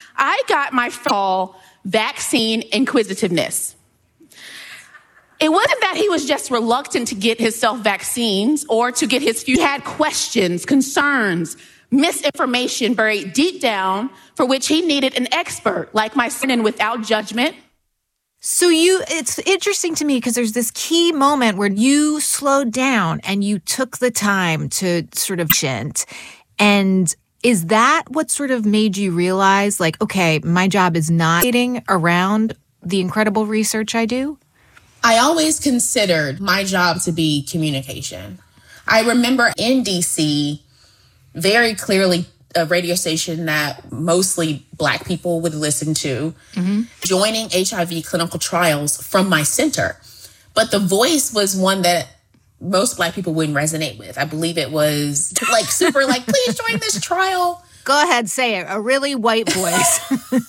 I got my call vaccine inquisitiveness. It wasn't that he was just reluctant to get himself vaccines or to get his few. He had questions, concerns, misinformation buried deep down for which he needed an expert like my son, and without judgment. So it's interesting to me because there's this key moment where you slowed down and you took the time to sort of and is that what sort of made you realize, like, okay, my job is not getting around the incredible research I do? I always considered my job to be communication. I remember in DC, very clearly a radio station that mostly Black people would listen to, joining HIV clinical trials from my center. But the voice was one that most Black people wouldn't resonate with. I believe it was like super like, please join this trial. Go ahead, say it. A really white voice.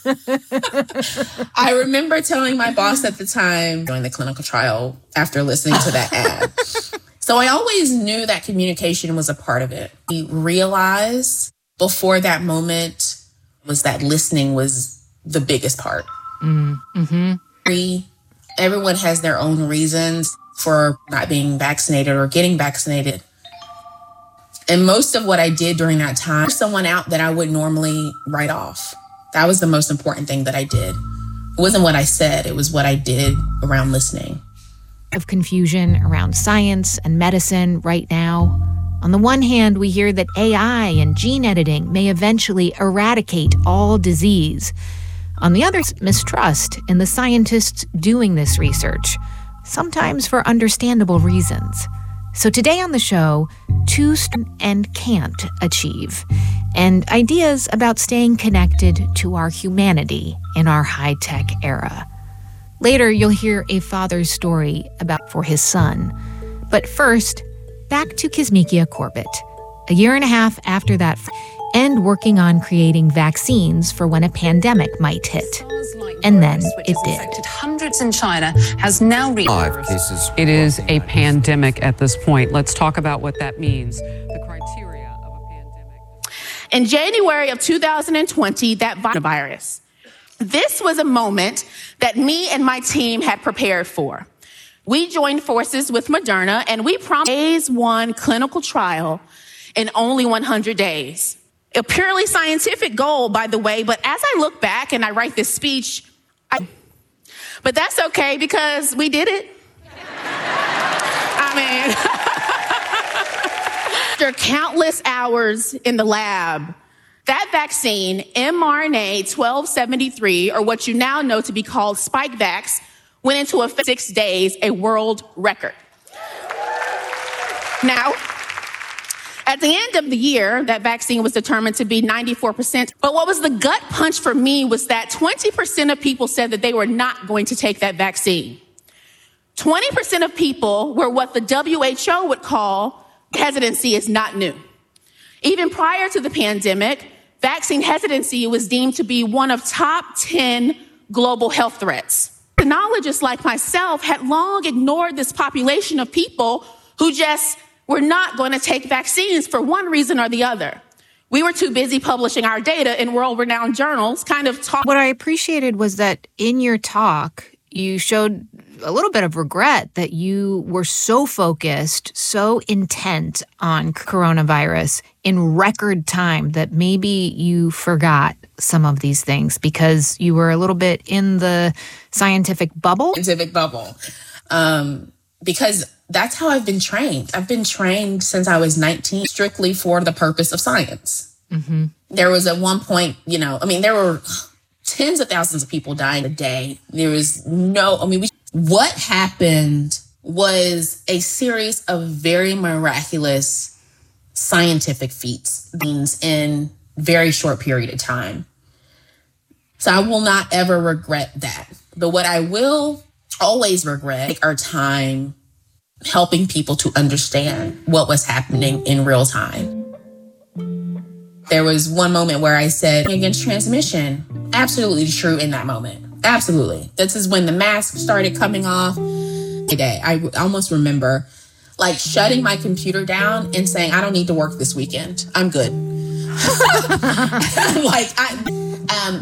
I remember telling my boss at the time, join the clinical trial after listening to that ad. So I always knew that communication was a part of it. We realized before that moment was that listening was the biggest part. Mm-hmm. Everyone has their own reasons for not being vaccinated or getting vaccinated. And most of what I did during that time, someone out that I would normally write off. That was the most important thing that I did. It wasn't what I said, it was what I did around listening. Of confusion around science and medicine right now. On the one hand, we hear that AI and gene editing may eventually eradicate all disease. On the other, mistrust in the scientists doing this research, sometimes for understandable reasons. So today on the show, and can't achieve, and ideas about staying connected to our humanity in our high-tech era. Later, you'll hear a father's story for his son. But first, back to Kizzmekia Corbett. A year and a half after that, and working on creating vaccines for when a pandemic might hit. And then it did. Hundreds in China has now reached 5 cases. It is a pandemic at this point. Let's talk about what that means. The criteria of a pandemic. In January of 2020, that virus. This was a moment that me and my team had prepared for. We joined forces with Moderna and we promised phase 1 clinical trial in only 100 days. A purely scientific goal, by the way, but as I look back and I write this speech, but that's okay because we did it. After countless hours in the lab, that vaccine, mRNA 1273, or what you now know to be called Spikevax, went into effect 6 days, a world record. Now, at the end of the year, that vaccine was determined to be 94%. But what was the gut punch for me was that 20% of people said that they were not going to take that vaccine. 20% of people were what the WHO would call hesitancy is not new. Even prior to the pandemic, vaccine hesitancy was deemed to be one of top 10 global health threats. Endocrinologists like myself had long ignored this population of people who just were not going to take vaccines for one reason or the other. We were too busy publishing our data in world-renowned journals, What I appreciated was that in your talk, you showed a little bit of regret that you were so focused, so intent on coronavirus in record time that maybe you forgot some of these things because you were a little bit in the scientific bubble. Because that's how I've been trained. I've been trained since I was 19, strictly for the purpose of science. Mm-hmm. There was at one point, there were tens of thousands of people dying a day. There was what happened was a series of very miraculous scientific feats in very short period of time. So I will not ever regret that. But what I will always regret our time helping people to understand what was happening in real time. There was one moment where I said against transmission. Absolutely true in that moment. Absolutely. This is when the mask started coming off. I almost remember shutting my computer down and saying, I don't need to work this weekend. I'm good.